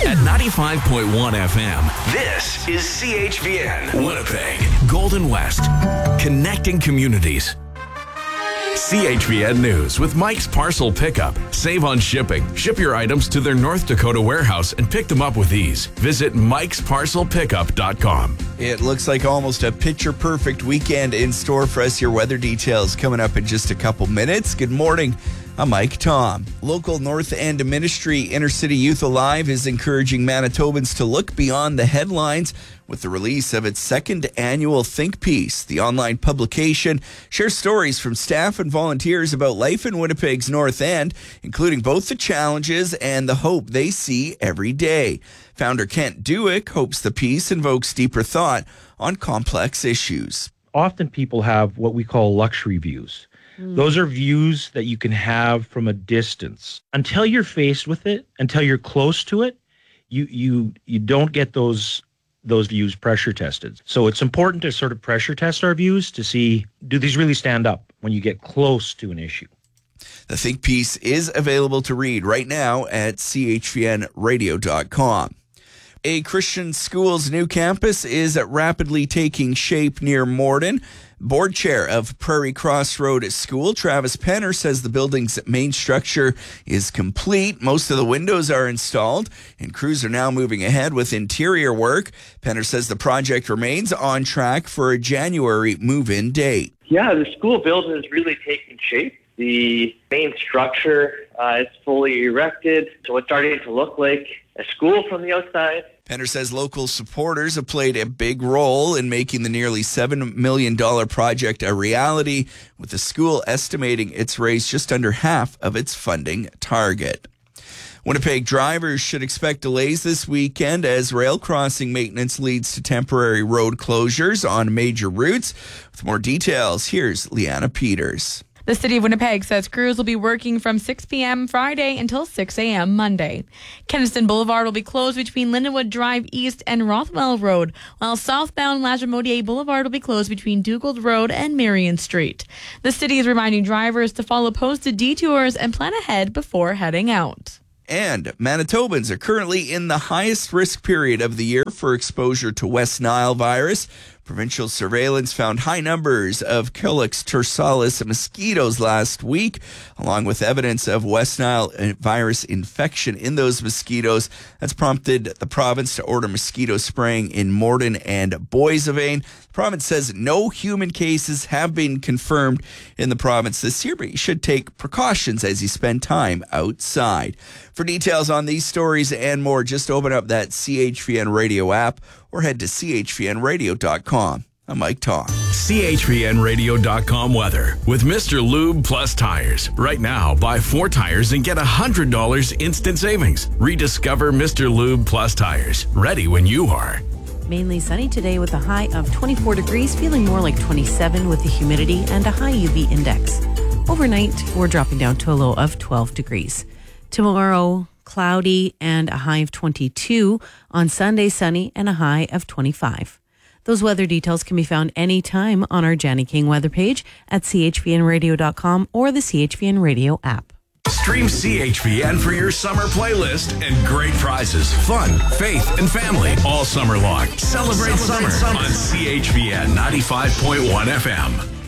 At 95.1 FM, this is CHVN, Winnipeg, Golden West, connecting communities. CHVN News with Mike's Parcel Pickup. Save on shipping. Ship your items to their North Dakota warehouse and pick them up with ease. Visit mikesparcelpickup.com. It looks like almost a picture-perfect weekend in store for us. Your weather details coming up in just a couple minutes. Good morning. I'm Mike Tom. Local North End Ministry Inner City Youth Alive is encouraging Manitobans to look beyond the headlines with the release of its second annual Think Piece. The online publication shares stories from staff and volunteers about life in Winnipeg's North End, including both the challenges and the hope they see every day. Founder Kent Dewick hopes the piece invokes deeper thought on complex issues. Often people have what we call luxury views. Those are views that you can have from a distance. Until you're faced with it, until you're close to it, you don't get those views pressure tested. So it's important to sort of pressure test our views to see, do these really stand up when you get close to an issue? The Think Piece is available to read right now at chvnradio.com. A Christian school's new campus is rapidly taking shape near Morden. Board chair of Prairie Crossroad School, Travis Penner, says the building's main structure is complete. Most of the windows are installed, and crews are now moving ahead with interior work. Penner says the project remains on track for a January move-in date. Yeah, the school building is really taking shape. The main structure is fully erected, so it's starting to look like a school from the outside. Penner says local supporters have played a big role in making the nearly $7 million project a reality, with the school estimating it's raised just under half of its funding target. Winnipeg drivers should expect delays this weekend as rail crossing maintenance leads to temporary road closures on major routes. With more details, here's Leanna Peters. The City of Winnipeg says crews will be working from 6 p.m. Friday until 6 a.m. Monday. Kenaston Boulevard will be closed between Lindenwood Drive East and Rothwell Road, while southbound Lazar-Modier Boulevard will be closed between Dugald Road and Marion Street. The city is reminding drivers to follow posted detours and plan ahead before heading out. And Manitobans are currently in the highest risk period of the year for exposure to West Nile virus. Provincial surveillance found high numbers of Culex tursalis mosquitoes last week, along with evidence of West Nile virus infection in those mosquitoes. That's prompted the province to order mosquito spraying in Morden and Boissevain. The province says no human cases have been confirmed in the province this year, but you should take precautions as you spend time outside. For details on these stories and more, just open up that CHVN Radio app or head to chvnradio.com. I'm Mike Tom. CHVNradio.com weather with Mr. Lube Plus Tires. Right now, buy 4 tires and get $100 instant savings. Rediscover Mr. Lube Plus Tires. Ready when you are. Mainly sunny today with a high of 24 degrees, feeling more like 27 with the humidity and a high UV index. Overnight, we're dropping down to a low of 12 degrees. Tomorrow, cloudy and a high of 22. On Sunday, sunny and a high of 25. Those weather details can be found anytime on our Janny King weather page at chvnradio.com or the CHVN Radio app. Stream CHVN for your summer playlist and great prizes, fun, faith, and family all summer long. Celebrate summer on CHVN 95.1 FM.